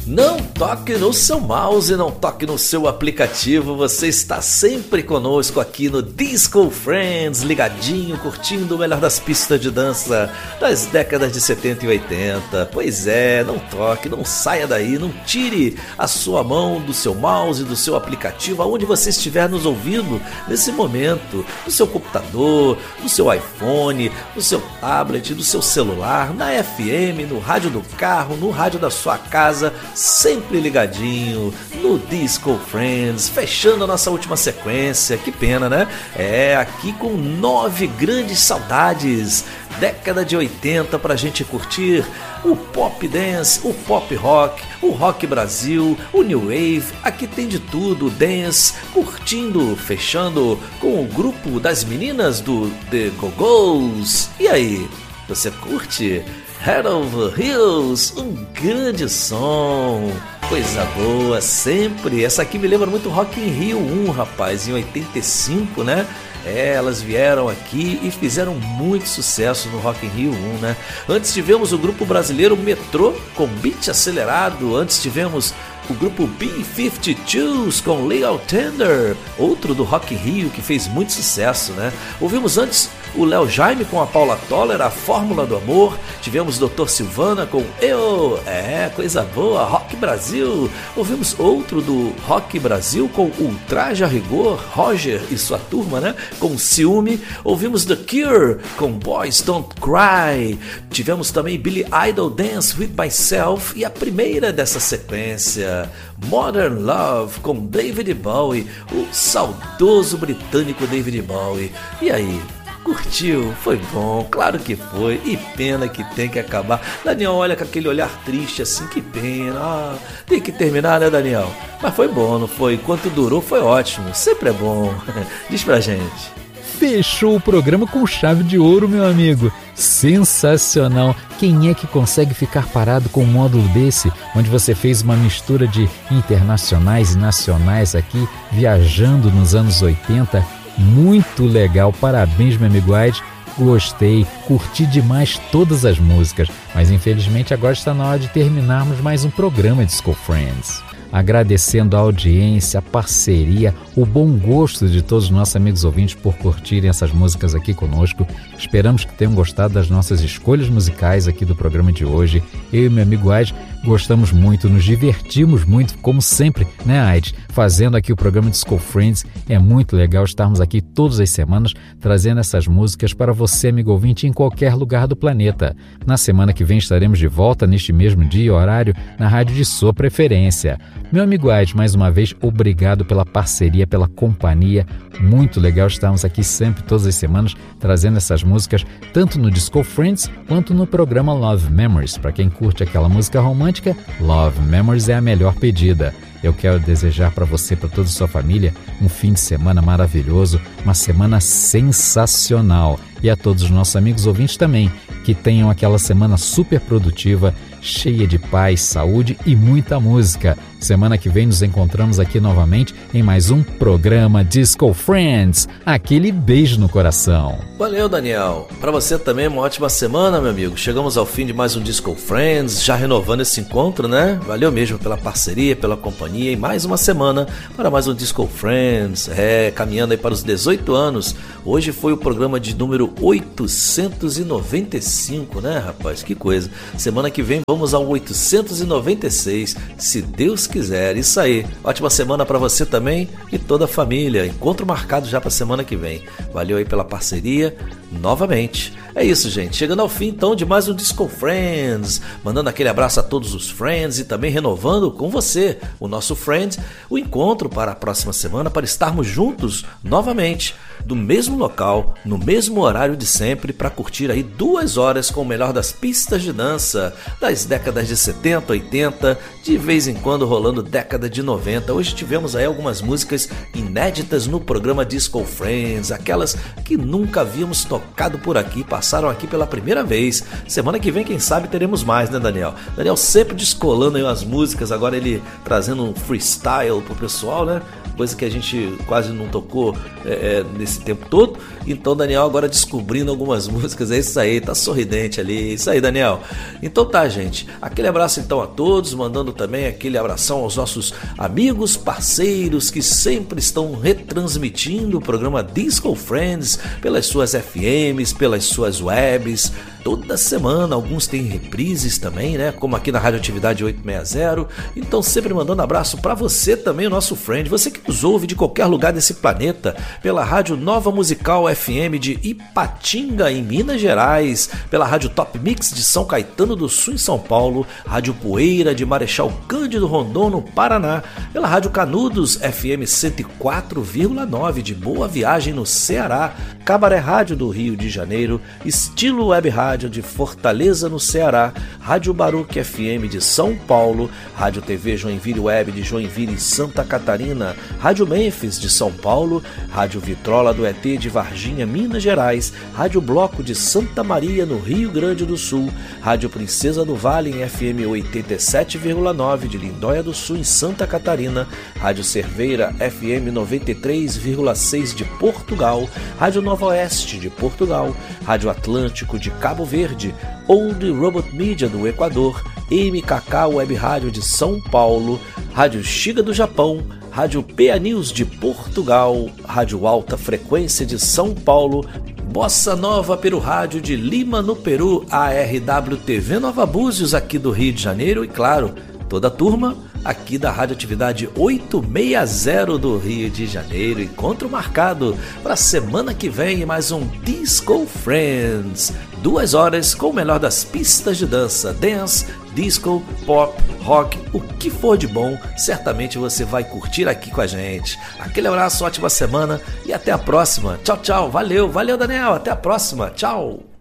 Não toque no seu mouse, não toque no seu aplicativo, você está sempre conosco aqui no Disco Friends, ligadinho, curtindo o melhor das pistas de dança das décadas de 70 e 80. Pois é, não toque, não saia daí, não tire a sua mão do seu mouse, do seu aplicativo, aonde você estiver nos ouvindo nesse momento, no seu computador, no seu iPhone, no seu tablet, no seu celular, na FM, no rádio do carro, no rádio da sua casa, sempre ligadinho no Disco Friends, fechando a nossa última sequência. Que pena, né? Aqui com 9 grandes saudades, década de 80 pra gente curtir o pop dance, o pop rock, o rock Brasil, o new wave. Aqui tem de tudo, dance, curtindo, fechando com o grupo das meninas do The Go-Go's. E aí, você curte Head Over Heels? Um grande som, coisa boa, sempre. Essa aqui me lembra muito Rock in Rio 1, rapaz, em 85, né? Elas vieram aqui e fizeram muito sucesso no Rock in Rio 1, né? Antes tivemos o grupo brasileiro Metrô com beat acelerado. Antes tivemos o grupo B-52s com Legal Tender, outro do Rock in Rio que fez muito sucesso, né? Ouvimos antes o Léo Jaime com a Paula Toller, A Fórmula do Amor. Tivemos Dr. Silvana com Eu, coisa boa, Rock Brasil. Ouvimos outro do Rock Brasil com Ultraje a Rigor, Roger e sua turma, né? Com Ciúme. Ouvimos The Cure com Boys Don't Cry. Tivemos também Billy Idol, Dance With Myself. E a primeira dessa sequência, Modern Love com David Bowie, o saudoso britânico David Bowie. E aí, curtiu? Foi bom? Claro que foi. E pena que tem que acabar. Daniel olha com aquele olhar triste assim, que pena. Tem que terminar, né, Daniel? Mas foi bom, não foi? Enquanto durou foi ótimo. Sempre é bom. Diz pra gente. Fechou o programa com chave de ouro, meu amigo. Sensacional. Quem é que consegue ficar parado com um módulo desse, onde você fez uma mistura de internacionais e nacionais aqui, viajando nos anos 80? Muito legal. Parabéns, meu amigo Aide. Gostei, curti demais todas as músicas. Mas infelizmente agora está na hora de terminarmos mais um programa Disco Friends. Agradecendo a audiência, a parceria, o bom gosto de todos os nossos amigos ouvintes por curtirem essas músicas aqui conosco. Esperamos que tenham gostado das nossas escolhas musicais aqui do programa de hoje. Eu e meu amigo Aide gostamos muito, nos divertimos muito, como sempre, né, Aide? Fazendo aqui o programa Disco Friends. É muito legal estarmos aqui todas as semanas trazendo essas músicas para você, amigo ouvinte, em qualquer lugar do planeta. Na semana que vem estaremos de volta neste mesmo dia e horário na rádio de sua preferência. Meu amigo Aide, mais uma vez, obrigado pela parceria, pela companhia. Muito legal estarmos aqui sempre, todas as semanas, trazendo essas músicas, tanto no Disco Friends, quanto no programa Love Memories. Para quem curte aquela música romântica, Love Memories é a melhor pedida. Eu quero desejar para você, para toda a sua família, um fim de semana maravilhoso, uma semana sensacional. E a todos os nossos amigos ouvintes também, que tenham aquela semana super produtiva, cheia de paz, saúde e muita música. Semana que vem nos encontramos aqui novamente em mais um programa Disco Friends. Aquele beijo no coração. Valeu, Daniel. Para você também uma ótima semana, meu amigo. Chegamos ao fim de mais um Disco Friends, já renovando esse encontro, né? Valeu mesmo pela parceria, pela companhia e mais uma semana para mais um Disco Friends. Caminhando aí para os 18 anos. Hoje foi o programa de número 895, né, rapaz? Que coisa. Semana que vem vamos ao 896, se Deus quiser. Isso aí. Ótima semana para você também e toda a família. Encontro marcado já para semana que vem. Valeu aí pela parceria novamente. É isso, gente. Chegando ao fim, então, de mais um Disco Friends. Mandando aquele abraço a todos os friends e também renovando com você, o nosso friend, o encontro para a próxima semana para estarmos juntos novamente, do mesmo local, no mesmo horário de sempre, para curtir aí 2 horas com o melhor das pistas de dança das décadas de 70, 80, de vez em quando rolando década de 90. Hoje tivemos aí algumas músicas inéditas no programa Disco Friends, aquelas que nunca havíamos tocado por aqui, passaram aqui pela primeira vez. Semana que vem, quem sabe, teremos mais, né, Daniel? Daniel sempre descolando aí umas músicas, agora ele trazendo um freestyle pro pessoal, né? coisa que a gente quase não tocou nesse tempo todo. Então Daniel agora descobrindo algumas músicas, é isso aí, tá sorridente ali, isso aí, Daniel. Então tá, gente, aquele abraço então a todos, mandando também aquele abração aos nossos amigos, parceiros que sempre estão retransmitindo o programa Disco Friends pelas suas FMs, pelas suas webs, toda semana. Alguns têm reprises também, né? Como aqui na Radioatividade 860. Então sempre mandando abraço para você também, o nosso friend, você que nos ouve de qualquer lugar desse planeta, pela Rádio Nova Musical FM de Ipatinga, em Minas Gerais, pela Rádio Top Mix de São Caetano do Sul, em São Paulo, Rádio Poeira de Marechal Cândido Rondon, no Paraná, pela Rádio Canudos FM 104,9 de Boa Viagem, no Ceará, Cabaré Rádio do Rio de Janeiro, Estilo Web Rádio de Fortaleza, no Ceará, Rádio Baruque FM de São Paulo, Rádio TV Joinville Web de Joinville, Santa Catarina, Rádio Memphis de São Paulo, Rádio Vitrola do ET de Varginha, Minas Gerais, Rádio Bloco de Santa Maria, no Rio Grande do Sul, Rádio Princesa do Vale em FM 87,9 de Lindóia do Sul, em Santa Catarina, Rádio Cerveira FM 93,6 de Portugal, Rádio Nova Oeste de Portugal, Rádio Atlântico de Cabo Verde, Old Robot Media do Equador, MKK Web Rádio de São Paulo, Rádio Shiga do Japão, Rádio PA News de Portugal, Rádio Alta Frequência de São Paulo, Bossa Nova Peru Rádio de Lima, no Peru, ARWTV Nova Búzios aqui do Rio de Janeiro e, claro, toda a turma aqui da Radioatividade 860 do Rio de Janeiro. Encontro marcado para a semana que vem, mais um Disco Friends. 2 horas com o melhor das pistas de dança, dance, disco, pop, rock, o que for de bom, certamente você vai curtir aqui com a gente. Aquele abraço, ótima semana e até a próxima. Tchau, tchau. Valeu, Daniel. Até a próxima. Tchau.